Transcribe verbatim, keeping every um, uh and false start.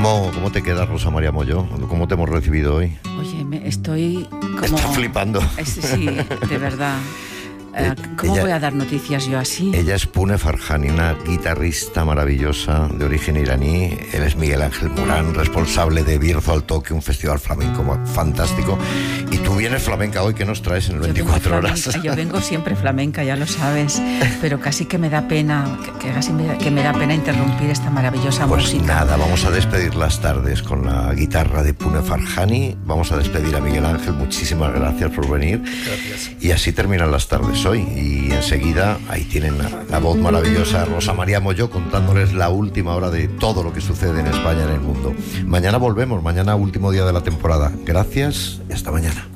¿Cómo, cómo te quedas, Rosa María Molló? ¿Cómo te hemos recibido hoy? Oye, me estoy como... Está flipando. Es, sí, de verdad. Eh, ¿Cómo ella, voy a dar noticias yo así? Ella es Pune Farhani, una guitarrista maravillosa de origen iraní. Él es Miguel Ángel Morán, responsable de Bierzo al Toque, un festival flamenco fantástico. Y tú vienes flamenca hoy, ¿qué nos traes en el veinticuatro horas? Yo vengo siempre flamenca, ya lo sabes, pero casi que me da pena, que, que casi me, que me da pena interrumpir esta maravillosa pues música. Pues nada, vamos a despedir las tardes con la guitarra de Pune Farhani. Vamos a despedir a Miguel Ángel, muchísimas gracias por venir. Gracias. Y así terminan las tardes hoy, y enseguida ahí tienen la, la voz maravillosa Rosa María Molló contándoles la última hora de todo lo que sucede en España y en el mundo. Mañana volvemos, mañana último día de la temporada. Gracias y hasta mañana.